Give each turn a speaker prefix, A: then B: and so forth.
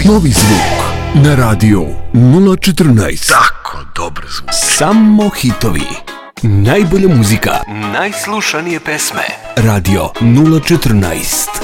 A: Novi zvuk na radio 014.
B: Tako dobro zvuk.
A: Samo hitovi. Najbolja muzika. Najslušanije pesme. Radio 014.